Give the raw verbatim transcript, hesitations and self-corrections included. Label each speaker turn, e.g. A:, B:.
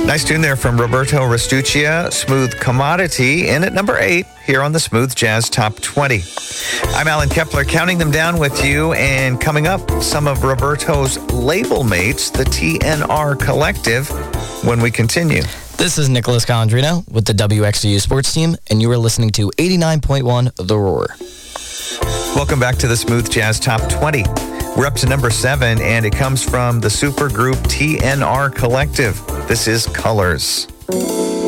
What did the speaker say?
A: Nice tune there from Roberto Restuccia, Smooth Commodity, in at number eight here on the Smooth Jazz Top twenty. I'm Alan Kepler, counting them down with you, and coming up, some of Roberto's label mates, the T N R Collective, when we continue.
B: This is Nicholas Calandrino with the W X V U Sports Team, and you are listening to eighty-nine point one The Roar.
A: Welcome back to the Smooth Jazz Top twenty. We're up to number seven, and it comes from the supergroup T N R Collective. This is Colors.